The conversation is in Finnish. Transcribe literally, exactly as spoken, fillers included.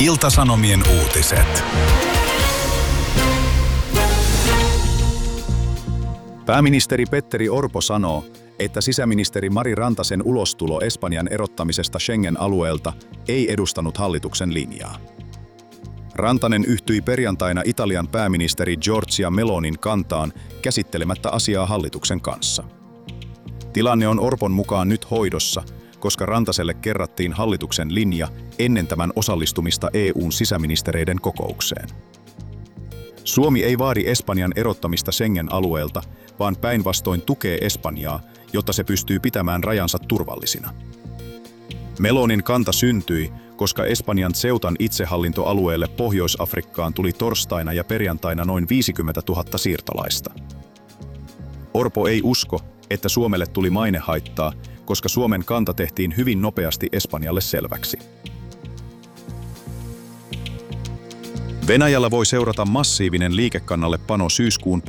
Ilta-Sanomien uutiset. Pääministeri Petteri Orpo sanoo, että sisäministeri Mari Rantasen ulostulo Espanjan erottamisesta Schengen-alueelta ei edustanut hallituksen linjaa. Rantanen yhtyi perjantaina Italian pääministeri Giorgia Melonin kantaan käsittelemättä asiaa hallituksen kanssa. Tilanne on Orpon mukaan nyt hoidossa, koska Rantaselle kerrattiin hallituksen linja ennen tämän osallistumista E U:n sisäministereiden kokoukseen. Suomi ei vaadi Espanjan erottamista Schengen-alueelta, vaan päinvastoin tukee Espanjaa, jotta se pystyy pitämään rajansa turvallisina. Melonin kanta syntyi, koska Espanjan Ceutan itsehallintoalueelle Pohjois-Afrikkaan tuli torstaina ja perjantaina noin viisikymmentätuhatta siirtolaista. Orpo ei usko, että Suomelle tuli mainehaittaa, koska Suomen kanta tehtiin hyvin nopeasti Espanjalle selväksi. Venäjällä voi seurata massiivinen liikekannallepano syyskuun